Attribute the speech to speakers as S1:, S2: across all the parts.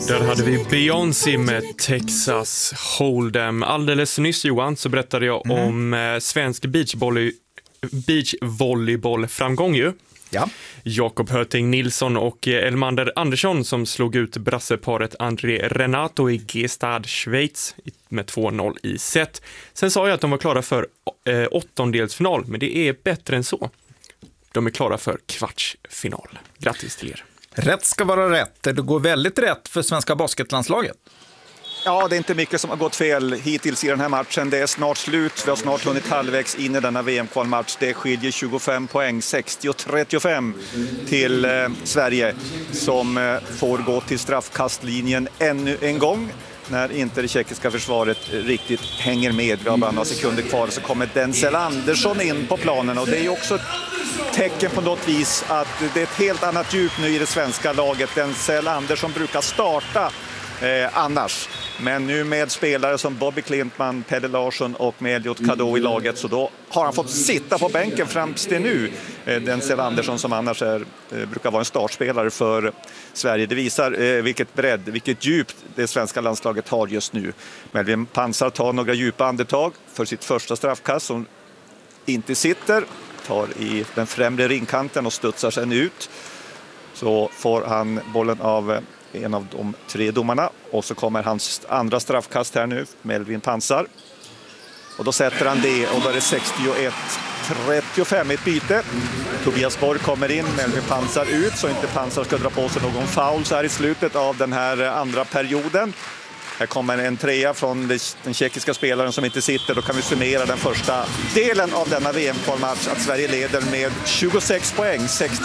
S1: Där hade vi Beyoncé med Texas Hold'em. Alldeles nyss, Johan, så berättade jag om svensk beachvolleybollframgång ju.
S2: Ja.
S1: Jakob Höting Nilsson och Elmander Andersson som slog ut brasseparet André Renato i Gestad, Schweiz med 2-0 i set. Sen sa jag att de var klara för åttondelsfinal, men det är bättre än så. De är klara för kvartsfinal. Grattis till er.
S2: Rätt ska vara rätt. Det går väldigt rätt för svenska basketlandslaget.
S3: Ja, det är inte mycket som har gått fel hittills i den här matchen. Det är snart slut. Vi har snart hunnit halvvägs in i denna VM-kvalmatch. Det skiljer 25 poäng, 60-35 till Sverige som får gå till straffkastlinjen ännu en gång. När inte det tjeckiska försvaret riktigt hänger med. Vi har bara några sekunder kvar så kommer Denzel Andersson in på planen. Och det är ju också ett tecken på något vis att det är ett helt annat djup nu i det svenska laget. Denzel Andersson brukar starta annars. Men nu med spelare som Bobby Klintman, Pelle Larsson och med Elliot Cadeau i laget, så då har han fått sitta på bänken fram till nu. Denzel Andersson som annars brukar vara en startspelare för Sverige. Det visar vilket djup det svenska landslaget har just nu. Melvin Pansar tar några djupa andetag för sitt första straffkast som inte sitter. Tar i den främre ringkanten och studsar sen ut. Så får han bollen av en av de tre domarna. Och så kommer hans andra straffkast här nu, Melvin Pansar. Och då sätter han det och då är det 61-35 ett byte. Tobias Borg kommer in, Melvin Pansar ut så inte Pansar ska dra på sig någon foul så här i slutet av den här andra perioden. Här kommer en trea från den tjeckiska spelaren som inte sitter. Då kan vi summera den första delen av denna VM-kvalmatch att Sverige leder med 26 poäng,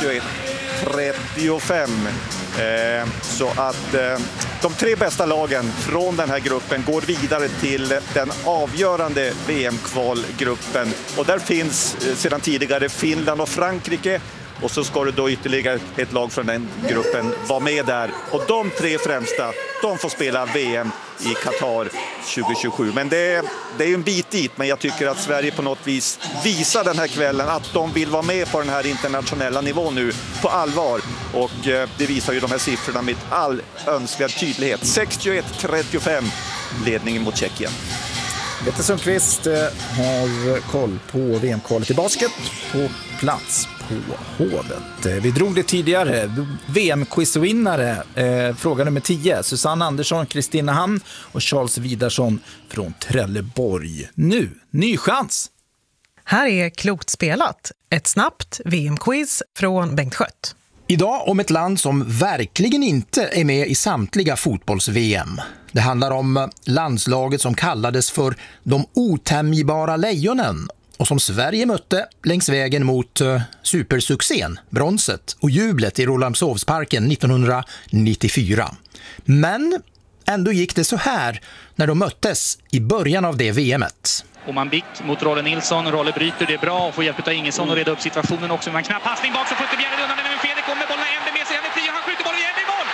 S3: 61-35. Så att de tre bästa lagen från den här gruppen går vidare till den avgörande VM-kvalgruppen. Och där finns sedan tidigare Finland och Frankrike. Och så ska det då ytterligare ett lag från den gruppen vara med där. Och de tre främsta, de får spela VM i Qatar 2027. Men det är ju en bit dit, men jag tycker att Sverige på något vis visar den här kvällen att de vill vara med på den här internationella nivån nu på allvar. Och det visar ju de här siffrorna med all önskvärd tydlighet. 61-35 ledningen mot Tjeckien.
S2: Peter Sundqvist har koll på VM-kvalet i basket på plats på Hovet. Vi drog det tidigare. VM-quizvinnare, fråga nummer 10. Susanne Andersson, Kristina Hamn och Charles Widarsson från Trelleborg. Nu, ny chans!
S4: Här är Klokt spelat. Ett snabbt VM-quiz från Bengt Schött.
S5: Idag om ett land som verkligen inte är med i samtliga fotbolls-VM. Det handlar om landslaget som kallades för de otämjbara lejonen och som Sverige mötte längs vägen mot supersuccén, bronset och jublet i Rålambshovsparken 1994. Men ändå gick det så här när de möttes i början av det VMet.
S6: Oman Bick mot Rolle Nilsson. Rolle bryter, det är bra och får hjälp av Ingesson och reda upp situationen också. Men en knapp passning bak så får inte Bjärred undan. Men Fredrik kommer bollen Ende med sig. Han är fri och han skjuter bollen igen i mål.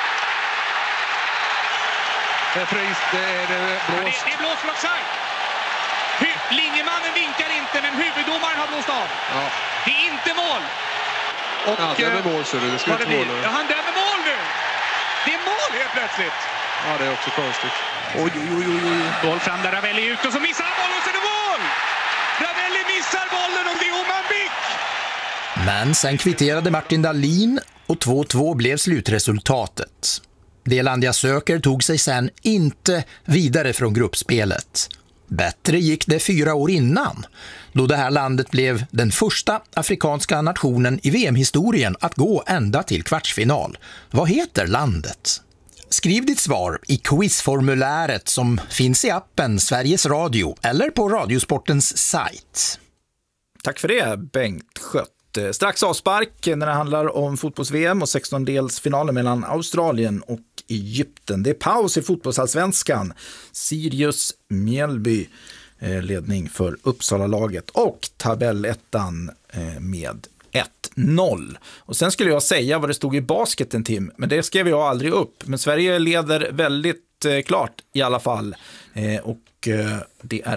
S7: Det är fryst, det är blåst.
S6: Det är blåst för offside. Linjemannen vinkar inte, men huvuddomaren har blåst av.
S7: Ja.
S6: Det är inte mål. Och,
S7: ja, det är mål så det ska inte mål.
S6: Ja, han dömer mål nu. Det är mål helt plötsligt.
S7: Ja, det är också konstigt.
S6: Oj. Boll fram där, Ravelli ut och så missar han bollen och så är det mål! Ravelli missar bollen och det är Oman Bick!
S5: Men sen kvitterade Martin Dahlin och 2-2 blev slutresultatet. Det land jag söker tog sig sen inte vidare från gruppspelet. Bättre gick det 4 år innan, då det här landet blev den första afrikanska nationen i VM-historien att gå ända till kvartsfinal. Vad heter landet? Skriv ditt svar i quizformuläret som finns i appen Sveriges Radio eller på Radiosportens sajt.
S2: Tack för det, Bengt Schött. Strax avspark när det handlar om fotbolls-VM och 16-delsfinalen mellan Australien och Egypten. Det är paus i fotbollsallsvenskan. Sirius Mjällby ledning för Uppsala-laget och tabellettan med 1-0. Och sen skulle jag säga vad det stod i basketen, Tim, men det skrev jag aldrig upp. Men Sverige leder väldigt klart i alla fall. Och det är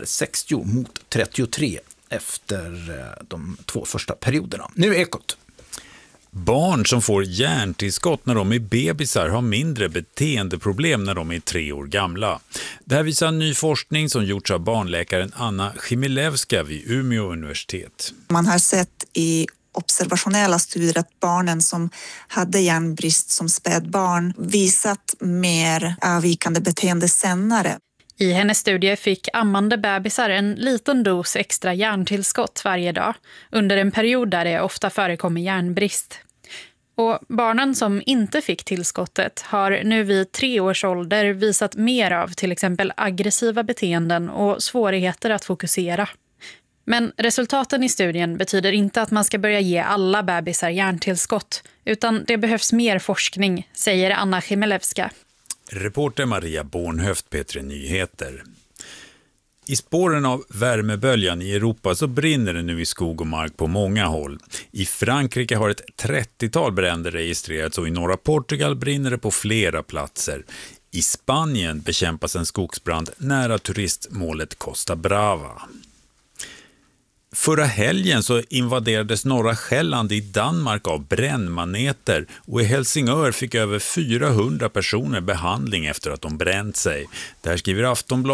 S2: 60-33 efter de 2 första perioderna. Nu är Ekot.
S8: Barn som får hjärntillskott när de är bebisar har mindre beteendeproblem när de är 3 år gamla. Det här visar ny forskning som gjorts av barnläkaren Anna Chmielewska vid Umeå universitet.
S9: Man har sett i observationella studier att barnen som hade järnbrist som spädbarn visat mer avvikande beteende senare.
S10: I hennes studie fick ammande bebisar en liten dos extra järntillskott varje dag under en period där det ofta förekommer järnbrist. Och barnen som inte fick tillskottet har nu vid 3 års ålder visat mer av till exempel aggressiva beteenden och svårigheter att fokusera. Men resultaten i studien betyder inte att man ska börja ge alla bebisar järntillskott, utan det behövs mer forskning, säger Anna Chmielewska.
S8: Reporter Maria Bornhöft, P3 Nyheter. I spåren av värmeböljan i Europa så brinner det nu i skog och mark på många håll. I Frankrike har ett 30-tal bränder registrerats och i norra Portugal brinner det på flera platser. I Spanien bekämpas en skogsbrand nära turistmålet Costa Brava. Förra helgen så invaderades norra Själland i Danmark av brännmaneter och i Helsingör fick över 400 personer behandling efter att de bränt sig. Det här skriver Aftonbladet.